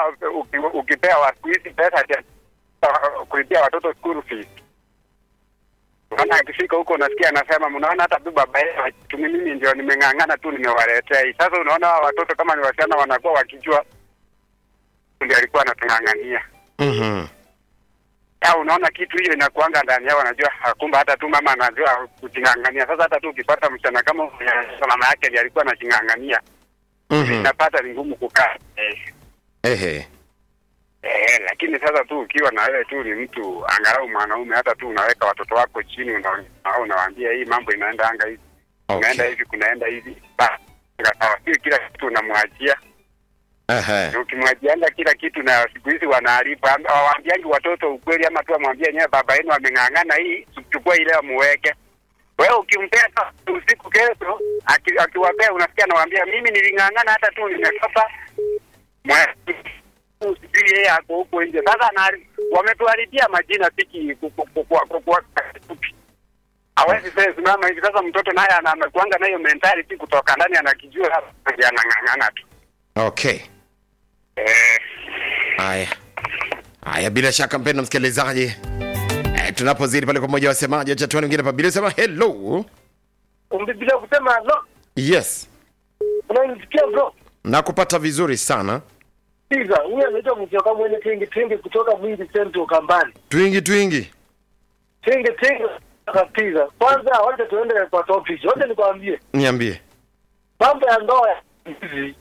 ukipea watu hizi pesa ya kulipia watoto school fees. Maana akifika huko unasikia anasema mnaona hata tu baba yao mimi ndio nimeng'ang'ana tu nimewaletea hii. Sasa unaona watoto kama ni wasichana wanakuwa wakijua ndio alikuwa anatung'ang'ania. Ya unaona kitu hiyo inakuanga ndani yao, wanajua kumbe hata tu mama anajua kujing'ang'ania. Sasa hata tu ukipata msichana kama mama yake ndiye alikuwa anajing'ang'ania. Inapata ni ngumu kukaa. Lakini sasa tu ukiwa na wewe tu ni mtu angalau mwanaume, hata tu unaweka watoto wako chini, unawaambia hii mambo inaenda anga hivi. Unaenda hivi kunaenda hivi. Basi kila kitu unamwachia. Ukimwajianga kila kitu na siku hizi wanaharibu. Hawaambiangi watoto ukweli, ama tu amwambia nyewe baba yenu ameng'ang'ana hii, chukua ile amuweke. Wewe ukimpea usiku kesho akiwapea unasikia anawaambia mimi niling'ang'ana hata tu nimetoka. Sisi yeye hapo huko nje. Sasa wametuharibia majina piki kwa hawezi sasa mama hivi. Sasa mtoto naye anakuanga nayo mentality kutoka ndani, anakijua hapa anang'ang'ana tu. Haya, bila shaka mpendwa msikilizaji, tunapozidi pale kwa mmoja wa wasemaji, acha tuone mwingine hapa. Bila sema hello. Bila kusema hello. Yes. Unanisikia bro? Nakupata vizuri sana. Tiza, huyu anaitwa Mjoka mwenye tingi kutoka Mwingi Central Kambani. Twingi. Tingi kabisa. Kwanza wacha tuende kwa topic. Wacha nikwambie. Niambie. Mambo ya ndoa hizi.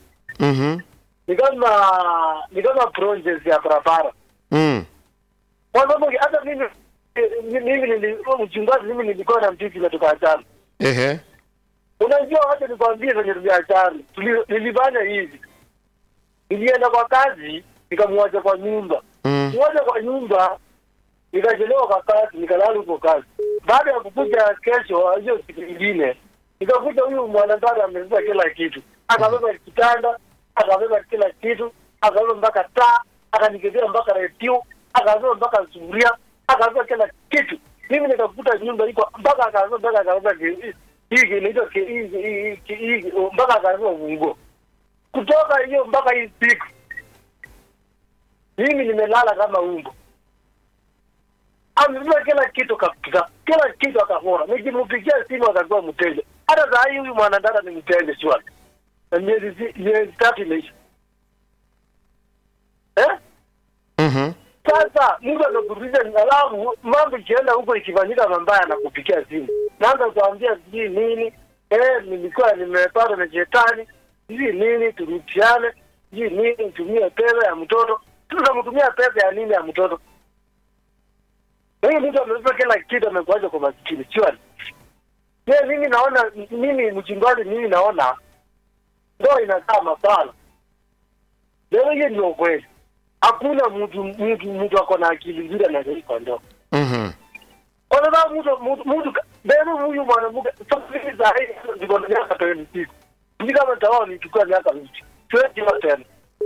Ni kama project ya barabara. Kwa sababu hata mimi mchungaji nilikuwa na mtiki na tukaachana. Unajua wacha nikwambie venye tuliachana. Nilifanya hivi. Nilienda kwa kazi, nikamwacha kwa nyumba. Mwacha kwa nyumba, nikachelewa kwa kazi, nikalala huko kazi. Baada ya kukuja kesho, hiyo siku nyingine, nikakuta huyu mwanadada amebeba kila kitu. Akabeba kitanda, akabeba kila kitu, akabeba mpaka taa, akanikebea mpaka redio, akabeba mpaka sufuria, akabeba kila kitu. Mimi nikakuta nyumba iko mpaka akabeba hii inaitwa hii mpaka akabeba funguo. Kutoka hiyo mpaka hii siku mimi nimelala kama umbo. Amebeba kila kitu kabisa, kila kitu akahora. Nikimpigia simu akakuwa mteja. Hata saa hii huyu mwanadada ni mteja shwari. Na miezi tatu imeisha. Sasa mtu anakuuliza alamu mambo ikienda huko ikifanyika mambaya na kupigia simu. Naanza kuambia sijui nini, nilikuwa nimepata na shetani. Sijui nini turutiane, sijui nini nitumie pesa ya mtoto. Tunamtumia pesa ya nini ya mtoto? Huyu mtu amebeba kila kitu, amekuacha kwa maskini. Chwali. Mimi naona mchungaji naona ndio inakaa mapala. Leo hiyo ndio kweli. Hakuna mtu ako na akili nzuri anaweza kwa ndoa. Kwa sababu mtu leo huyu mwanamke sasa za hii ndio ndio katoeni siku. Ni kama tawao nichukua miaka mingi. Tuweke tena.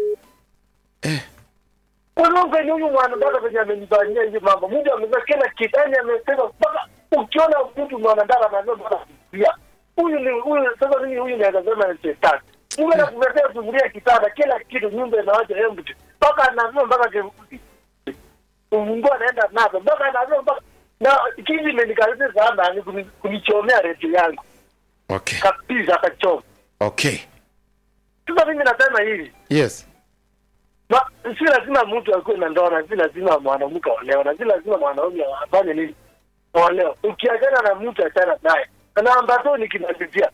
Unaona huyu mwanadada venye amenifanyia hivi mambo. Mtu ameweza kila kitani amesema mpaka ukiona mtu mwanadada anasema pia. Huyu sasa mimi huyu naweza sema ni shetani. Mungu anakuletea sufuria kitanda kila kitu nyumba inaacha empty. Mpaka anasema mpaka Mungu anaenda nazo. Mpaka anasema mpaka na kiji imenikalisha sana ni kunichomea redio yangu. Kabisa akachoma. Sasa mimi nasema hivi. Yes. Si lazima mtu akuwe na ndoa, si lazima mwanamke aolewe, na si lazima mwanaume afanye nini aolewe. Ukiachana na mtu achana naye. Na ambapo nikimalizia.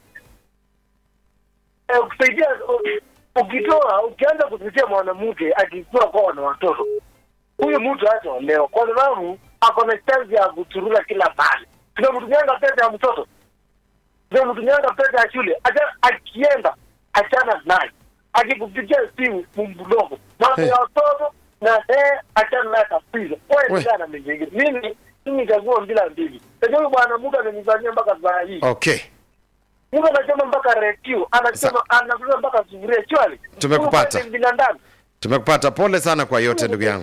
Kusaidia ukianza kusikia mwanamke akikuwa kwa na watoto. Huyu mtu hataolewa kwa sababu ako na chance ya kuturula kila mahali. Tunamtumianga pesa ya mtoto. Tunamtumianga pesa ya shule. Akienda achana naye. Akikupigia simu mumbulogo. Mambo ya watoto na achana naye kabisa. Wewe sana mjinga. Mimi nitakuwa bila mbili. Sasa bwana Mungu amenifanyia mpaka saa hii. Mungu anasema mpaka redio, anasema mpaka sufuria chwali. Tumekupata. Pole sana kwa yote ndugu yangu.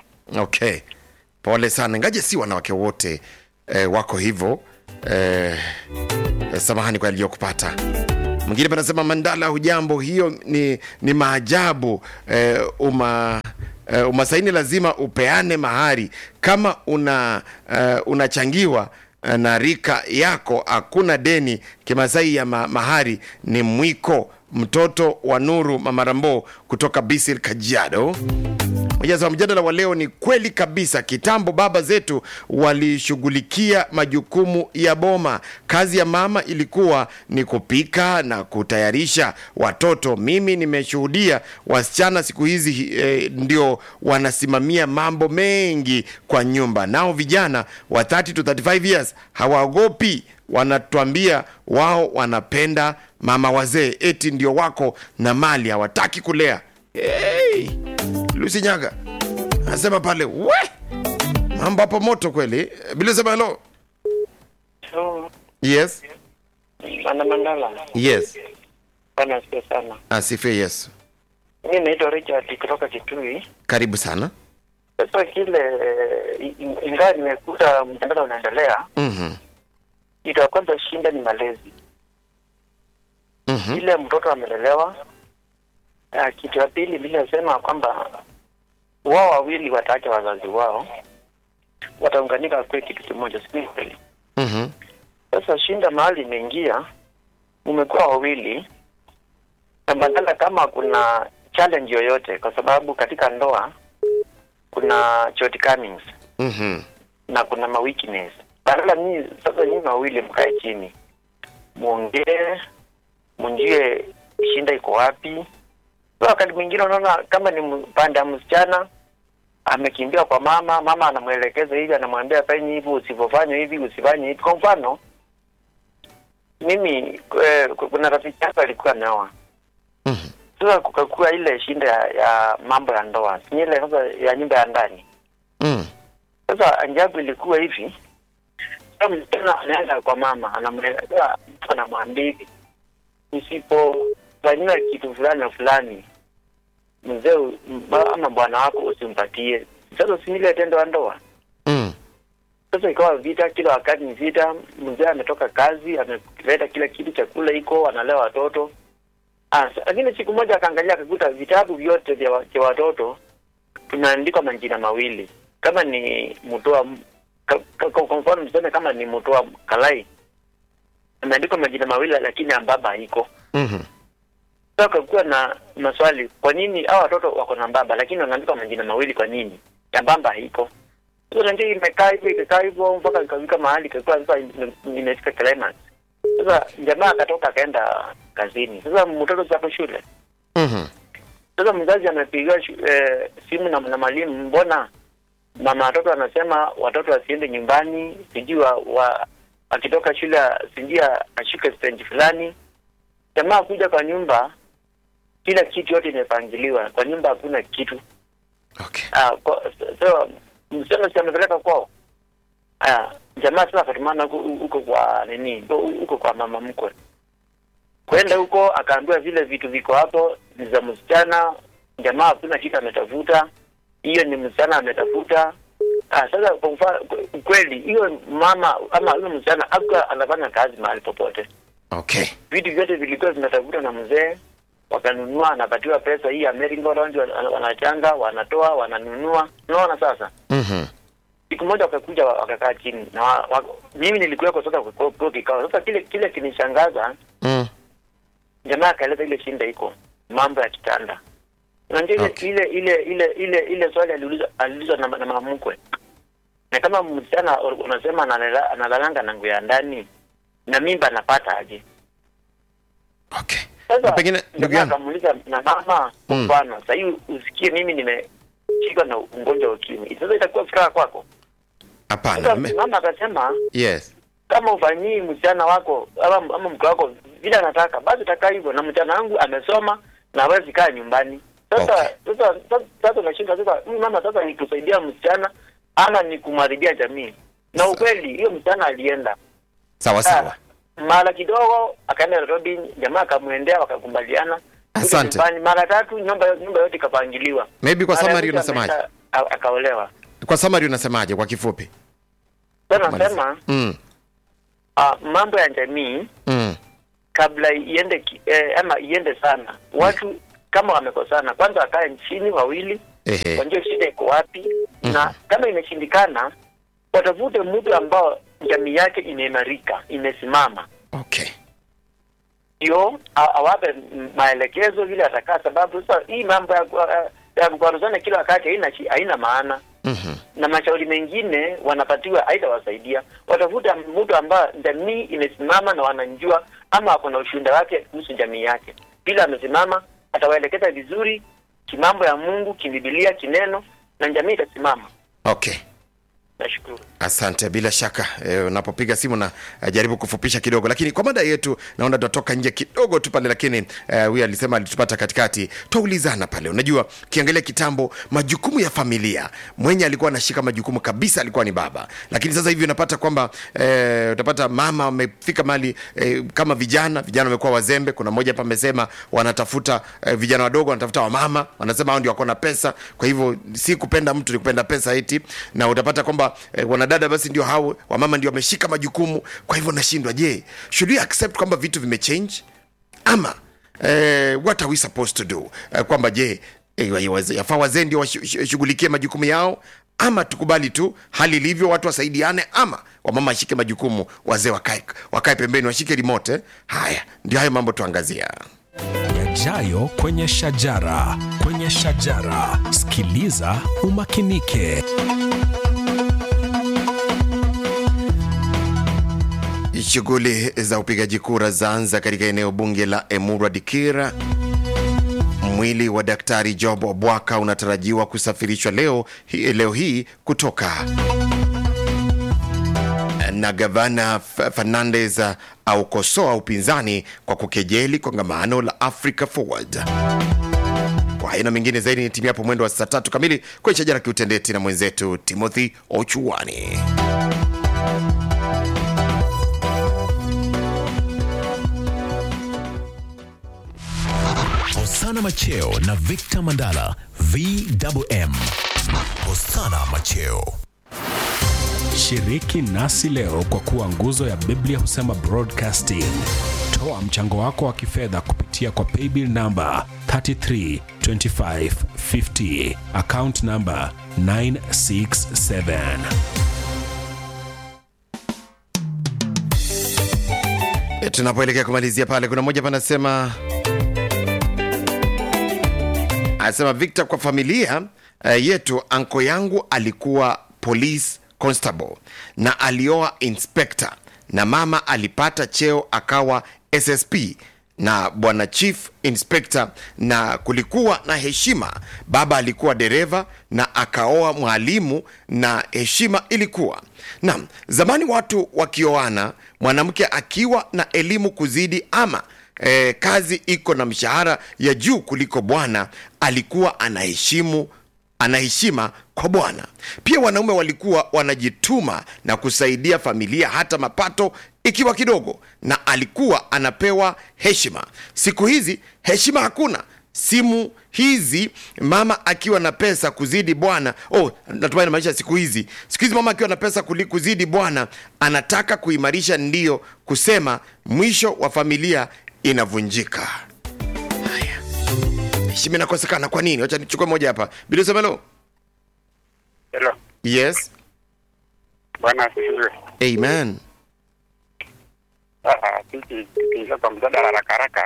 Pole sana. Ngaje si wanawake wote wako hivyo. Samahani kwa aliyokupata. Mwingine anasema Mandala hujambo, hiyo ni maajabu umasaini lazima upeane mahari. Kama unachangiwa na rika yako, hakuna deni. Kimasai ya mahari ni mwiko. Mtoto wa Nuru Mama Rambo kutoka Bisil Kajiado. Mjaza wa mjadala wa leo ni kweli kabisa. Kitambo baba zetu walishughulikia majukumu ya boma. Kazi ya mama ilikuwa ni kupika na kutayarisha watoto. Mimi nimeshuhudia wasichana siku hizi ndio wanasimamia mambo mengi kwa nyumba. Nao vijana wa 30 to 35 years hawaogopi, wanatuambia wao wanapenda mama wazee, eti ndio wako na mali, hawataki kulea. Hey! Lucy Nyaga anasema pale, we mambo hapo moto kweli. Bila sema hello. So, Yes. Mandala. Yes. Bwana asifiwe sana. Asifiwe Yesu. Mimi naitwa Richard kutoka Kitui. Karibu sana. Sasa kile ingawa nimekuta mjadala unaendelea. Kitu ya kwanza shinda ni malezi. Ile mtoto amelelewa. Kitu ya pili bila nasema kwamba wao wawili wataacha wazazi wao, wataunganika kwa kitu kimoja, si kweli? Sasa shinda mahali imeingia, umekuwa wawili, na badala kama kuna challenge yoyote, kwa sababu katika ndoa kuna shortcomings na kuna ma weakness. Badala mimi sasa nyinyi wawili mkae chini, muongee, mjue shinda iko wapi. Wakati mwingine unaona kama ni pande ya msichana amekimbia kwa mama, mama anamuelekeza hivi, anamwambia fanye hivi, usifanye hivi, usifanye hivi. Kwa mfano mimi kuna rafiki yangu alikuwa ameoa. Sasa kukakuwa ile shinda ya mambo ya ndoa, si ile sasa ya nyumba ya ndani. Sasa ajabu ilikuwa hivi, kama msichana anaenda kwa mama, anamwelekeza, anamwambia hivi, usipofanya kitu fulani na fulani, mzee ama bwana wako usimpatie. Sasa si ile tendo la ndoa. Sasa ikawa vita, kila wakati ni vita. Mzee ametoka kazi, ameleta kila kitu, chakula iko, analea watoto. Lakini siku moja akaangalia, akakuta vitabu vyote vya watoto tumeandikwa majina mawili. Kama ni Mutoa, kwa mfano mseme kama ni Mutoa Kalai, ameandikwa majina mawili lakini ya baba haiko. Sasa kuwa na maswali, kwa nini hao watoto wako na baba lakini wanaandika majina mawili, kwa nini ya baba haiko? Sasa ndio imekaa hivyo mpaka ikafika mahali kwa sasa imefika climax. Sasa jamaa akatoka akaenda kazini. Sasa mtoto hapo shule. Sasa mzazi amepiga simu na mwalimu, mbona mama watoto anasema watoto wasiende nyumbani, sijui akitoka shule sijui ashike stage fulani. Jamaa kuja kwa nyumba, kila kitu yote imepangiliwa. Kwa nyumba hakuna kitu. Okay. So msichana si amepeleka kwao. Jamaa sasa akatumana huko kwa nini? Huko kwa mama mkwe. Kwenda huko akaambiwa vile vitu viko hapo ni za msichana. Jamaa hakuna kitu ametafuta. Hiyo ni msichana ametafuta. Sasa kwa mfano kweli hiyo mama ama huyo msichana hakuwa anafanya kazi mahali popote. Okay. Vitu vyote vilikuwa vinatafuta na mzee, wakanunua, anapatiwa pesa hii ya merry-go round, wanachanga, wanatoa, wananunua. Unaona sasa? Siku moja wakakuja wakakaa chini na mimi nilikuwa sasa kwa kikao. Sasa kile kinishangaza, jamaa akaleta ile shinda iko mambo ya kitanda. Unajua ile swali aliulizwa na mama mkwe. Na kama msichana unasema analalanga na nguo ya ndani, na mimba napata aje? Okay. Sasa pengine ndugu yangu akamuuliza na mama, mfano sasa hivi usikie mimi nimeshika na ugonjwa wa ukimwi, sasa itakuwa furaha kwako? Hapana. Mama akasema Yes. Kama ufanyii msichana wako ama mke wako vile anataka, basi takaa hivyo, na msichana wangu amesoma na hawezi kaa nyumbani. Sasa sasa unashinda sasa, mama sasa ni kusaidia msichana ama ni kumharibia jamii? Na ukweli hiyo msichana alienda Sawa. Mara kidogo akaenda Nairobi, jamaa akamwendea, wakakubaliana. Asante. Mara tatu nyumba yote ikapangiliwa. Maybe kwa summary unasemaje? Akaolewa. Kwa summary unasemaje kwa kifupi? Sasa nasema mambo ya jamii kabla iende ama iende sana, watu kama wamekosana, kwanza akae chini wawili Ehe. Wanjue shida iko wapi, na kama imeshindikana watafute mtu ambao jamii yake imeimarika, imesimama. Okay. Ndio awape maelekezo vile atakaa, sababu sasa hii mambo ya kukwaruzana kila wakati haina maana. Na mashauri mengine wanapatiwa haitawasaidia. Watafuta mtu ambaye jamii imesimama na wananjua ama ako na ushuhuda wake kuhusu jamii yake. Bila amesimama atawaelekeza vizuri kimambo ya Mungu, kiBiblia, kineno, na jamii itasimama. Okay. Nashukuru. Asante. Bila shaka unapopiga simu na jaribu kufupisha kidogo, lakini kwa mada yetu naona tutatoka nje kidogo tu pale, lakini huyu alisema alitupata katikati. Tuulizana pale, unajua kiangalia kitambo majukumu ya familia, mwenye alikuwa anashika majukumu kabisa alikuwa ni baba, lakini sasa hivi unapata kwamba utapata mama amefika mali kama vijana wamekuwa wazembe. Kuna mmoja hapa amesema wanatafuta vijana wadogo, wanatafuta wamama, wanasema hao ndio wako na pesa, kwa hivyo si kupenda mtu ni kupenda pesa eti, na utapata kwamba wanadada basi ndio hao, wamama ndio wameshika majukumu. Kwa hivyo nashindwa, je, should we accept kwamba vitu vimechange ama what are we supposed to do? Kwamba je, yafaa wazee ndio washughulikie majukumu yao, ama tukubali tu hali ilivyo, watu wasaidiane, ama wamama washike majukumu, wazee wakae pembeni washike remote? Haya ndio hayo mambo tuangazia. Yajayo kwenye Shajara. Kwenye Shajara, sikiliza umakinike. Shughuli za upigaji kura zaanza katika eneo bunge la Emurua Dikirr. Mwili wa Daktari Job Obwaka unatarajiwa kusafirishwa leo hii kutoka, na Gavana Fernandez aukosoa upinzani kwa kukejeli kongamano la Africa Forward. Kwa haina mengine zaidi ni timu hapo mwendo wa saa 3 kamili kwa Shajara kiutendeti na mwenzetu Timothy Ochuani. Hosana Macheo na Victor Mandala, VMM. Hosana Macheo. Shiriki nasi leo kwa kuwa nguzo ya Biblia Husema Broadcasting. Toa mchango wako wa kifedha kupitia kwa paybill number 332550, account number 967. Tunapoelekea kumalizia pale, kuna mmoja panasema Victor, kwa familia yetu anko yangu alikuwa police constable na alioa inspector, na mama alipata cheo akawa SSP na bwana chief inspector, na kulikuwa na heshima. Baba alikuwa dereva na akaoa mwalimu na heshima ilikuwa. Naam, zamani watu wakioana, mwanamke akiwa na elimu kuzidi ama kazi iko na mshahara ya juu kuliko bwana, alikuwa anaheshima kwa bwana. Pia wanaume walikuwa wanajituma na kusaidia familia hata mapato ikiwa kidogo, na alikuwa anapewa heshima. Siku hizi heshima hakuna. Simu hizi mama akiwa na pesa kuzidi bwana, natumai na maisha siku hizi mama akiwa na pesa kuzidi bwana anataka kuimarisha, ndio kusema mwisho wa familia inavunjika. Haya, heshima inakosekana kwa nini? Acha nichukue moja hapa. Bilo Semelo. Hello. Yes. Bwana asifiwe. Amen. Sisi kwa mjadala haraka.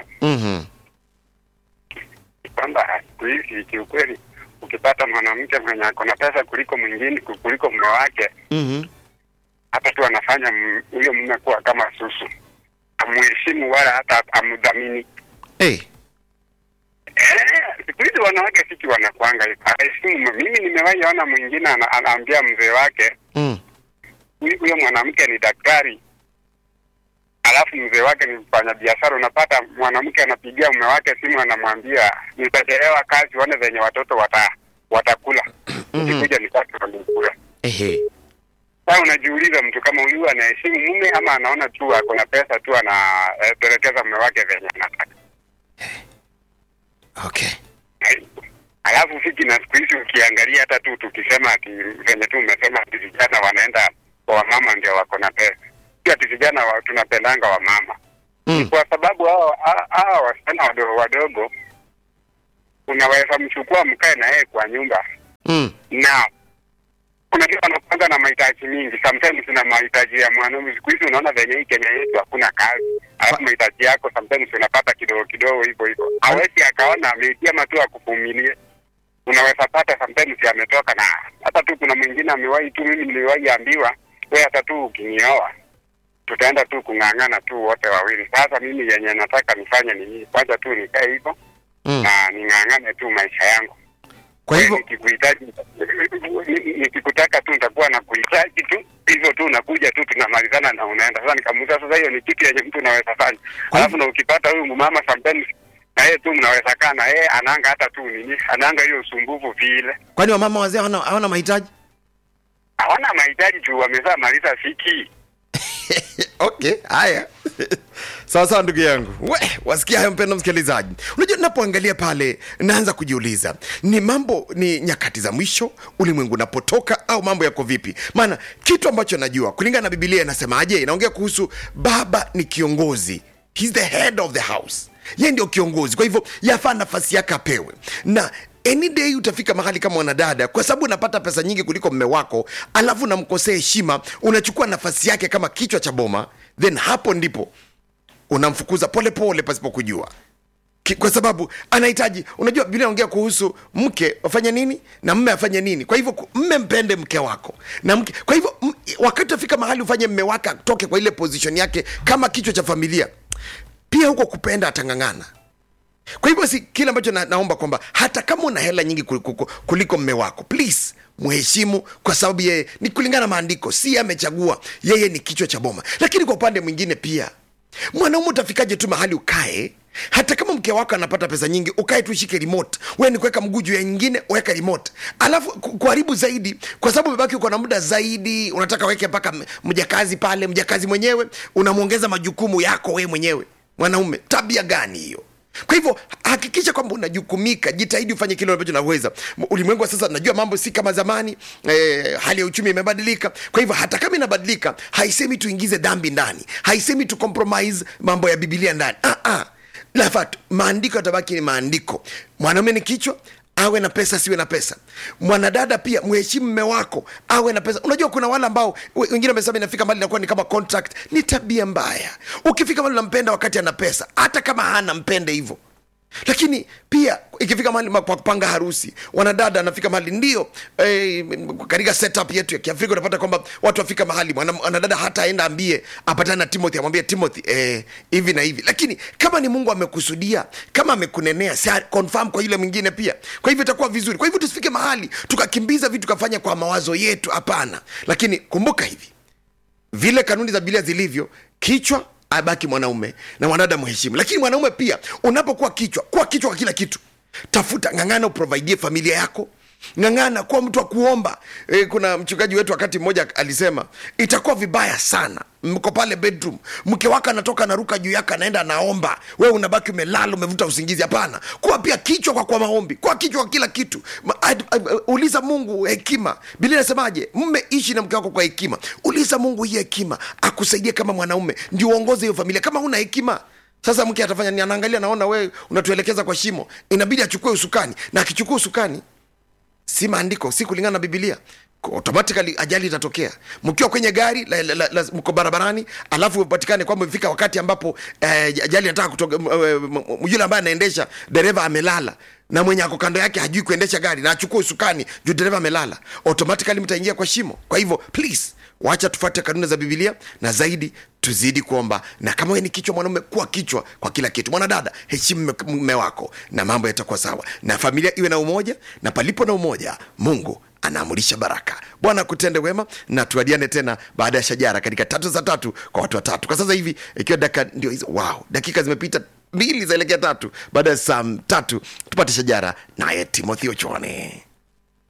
Kwamba siku hizi kiukweli ukipata mwanamke mwenye ako na pesa kuliko mwingine, kuliko mume wake, hata tu anafanya huyo mume kuwa kama susu, amheshimu wala hata amdhamini. Siku hizi wanawake siki wanakuanga heshimu. Mimi nimewahi ona mwingine anaambia mzee wake huyo mwanamke ni daktari, alafu mzee wake ni mfanya biashara. Unapata mwanamke anapigia mume wake simu anamwambia nitachelewa kazi, wane venye watoto watakula. Ukikuja nipate kula. Sasa unajiuliza mtu kama huyu anaheshimu mume ama anaona tu ako na pesa tu anapelekeza mume wake venye anataka. Okay. Alafu fiki na siku hizi ukiangalia hata tu tukisema ati venye tu umesema ati vijana wanaenda kwa mama ndio wako na pesa. Pia ati vijana tunapendanga wa mama. Kwa sababu hao wasichana wadogo unaweza mchukua mkae na yeye kwa nyumba. Na unajua anapanga na mahitaji mingi. Sometimes kuna mahitaji ya mwanaume. Siku hizi unaona venye hii Kenya yetu hakuna kazi. Alafu mahitaji yako sometimes unapata kidogo kidogo hivyo. Hawezi akaona ameitia matu akuvumilie. Unaweza pata sometimes ametoka na hata tu kuna mwingine amewahi tu, mimi niliwahi ambiwa wewe hata tu ukinioa tutaenda tu kung'ang'ana tu wote wawili. Sasa mimi yenye nataka nifanye ni nini? Kwanza tu nikae hivyo na ning'ang'ane tu maisha yangu. Kwa hivyo nikikutaka tu nitakuwa na kuhitaji tu hivyo tu, nakuja tu tunamalizana na unaenda. Sasa nikamuuliza, sasa hiyo ni kitu yenye mtu anaweza fanya? Alafu na ukipata huyu mama sometimes na yeye tu mnaweza kana yeye anaanga hata tu nini, anaanga hiyo usumbufu vile. Kwani wamama wazee hawana mahitaji? Hawana mahitaji tu, wamezaa maliza fiki. Okay, haya. Sawa ndugu yangu. Wasikia hayo mpendwa msikilizaji. Unajua ninapoangalia pale naanza kujiuliza, ni nyakati za mwisho, ulimwengu unapotoka au mambo yako vipi? Maana kitu ambacho najua kulingana na Biblia inasemaje, inaongea kuhusu baba ni kiongozi. He's the head of the house. Yeye ndio kiongozi. Kwa hivyo yafaa nafasi yake apewe. Na any day utafika mahali kama mwanadada, kwa sababu unapata pesa nyingi kuliko mume wako, alafu unamkosea heshima, unachukua nafasi yake kama kichwa cha boma, then hapo ndipo unamfukuza pole pole pasipo kujua. Kwa sababu anahitaji, unajua Biblia inaongea kuhusu mke afanye nini na mume afanye nini. Kwa hivyo mume mpende mke wako na mke. Kwa hivyo wakati utafika mahali ufanye mume wako atoke kwa ile position yake kama kichwa cha familia, pia huko kupenda atang'ang'ana. Kwa hivyo si kile ambacho naomba kwamba hata kama una hela nyingi kuliko mume wako, please muheshimu, kwa sababu yeye ni kulingana na maandiko, si amechagua, yeye ni kichwa cha boma. Lakini kwa upande mwingine pia, mwanaume utafikaje tu mahali ukae, hata kama mke wako anapata pesa nyingi, ukae tu ushike remote, wewe ni kuweka mguu juu ya nyingine, weka remote. Alafu kuharibu zaidi, kwa sababu umebaki uko na muda zaidi, unataka weke mpaka mjakazi pale, mjakazi mwenyewe unamuongeza majukumu yako wewe mwenyewe. Mwanaume, tabia gani hiyo? Kwa hivyo hakikisha kwamba unajukumika, jitahidi ufanye kile ambacho unaweza. Ulimwengu sasa najua mambo si kama zamani, hali ya uchumi imebadilika. Kwa hivyo hata kama inabadilika, haisemi tuingize dhambi ndani, haisemi tu compromise mambo ya Biblia ndani. Lafatu, maandiko yatabaki ni maandiko. Mwanaume ni kichwa, awe na pesa siwe na pesa. Mwanadada pia muheshimu mume wako, awe na pesa. Unajua kuna wale ambao wengine wamesema inafika mahali inakuwa ni kama contract, ni tabia mbaya. Ukifika mahali unampenda wakati ana pesa, hata kama hana mpende hivyo. Lakini pia ikifika mahali kwa kupanga harusi, wanadada anafika mahali ndio katika setup yetu ya Kiafrika unapata kwamba watu wafika mahali wanadada hata aenda ambie apatane na Timothy, amwambie Timothy hivi na hivi. Lakini kama ni Mungu amekusudia, kama amekunenea, si confirm kwa yule mwingine pia. Kwa hivyo itakuwa vizuri. Kwa hivyo tusifike mahali tukakimbiza vitu tukafanya kwa mawazo yetu, hapana. Lakini kumbuka hivi, vile kanuni za Biblia zilivyo, kichwa abaki mwanaume na mwanadada muheshimu. Lakini mwanaume pia unapokuwa kichwa, kwa kichwa kwa kila kitu. Tafuta, ng'ang'ana uprovidie familia yako. Ng'ang'ana kuwa mtu wa kuomba. Kuna mchungaji wetu wakati mmoja alisema, itakuwa vibaya sana mko pale bedroom, mke wako anatoka anaruka juu yako anaenda anaomba, wewe unabaki umelala umevuta usingizi. Hapana, kuwa pia kichwa kwa maombi, kwa kichwa kwa kila kitu. Uliza Mungu hekima. Biblia inasemaje? Mume ishi na mke wako kwa hekima. Uliza Mungu hii hekima akusaidie kama mwanaume, ndio uongoze hiyo familia. Kama huna hekima, sasa mke atafanya ni anaangalia, naona wewe unatuelekeza kwa shimo, inabidi achukue usukani, na akichukua usukani si maandiko, si kulingana na Biblia, automatically ajali itatokea. Mkiwa kwenye gari mko barabarani, alafu upatikane kwamba umefika wakati ambapo ajali inataka kutoka, yule ambaye anaendesha dereva amelala na mwenye ako kando yake hajui kuendesha gari na achukue usukani juu dereva amelala, automatically mtaingia kwa shimo. Kwa hivyo please, wacha tufuate kanuni za Biblia, na tuzidi kuomba. Na kama wewe ni kichwa mwanaume, kuwa kichwa kwa kila kitu. Mwanadada, heshimu mume wako na mambo yatakuwa sawa, na familia iwe na umoja, na palipo na umoja Mungu anaamurisha baraka. Bwana kutende wema, na tuadiane tena baada ya shajara katika 3 za 3 kwa watu watatu. Kwa sasa hivi ikiwa dakika ndio hizo, dakika zimepita 2 zaelekea 3 baada ya saa 3, tupate shajara naye Timothy Ochwane.